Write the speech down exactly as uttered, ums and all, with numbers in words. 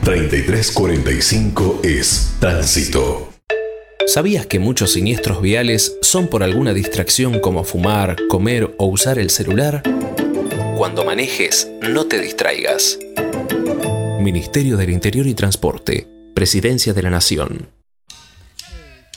treinta y tres cuarenta y cinco es Tránsito. ¿Sabías que muchos siniestros viales son por alguna distracción como fumar, comer o usar el celular? Cuando manejes, no te distraigas. Ministerio del Interior y Transporte, Presidencia de la Nación.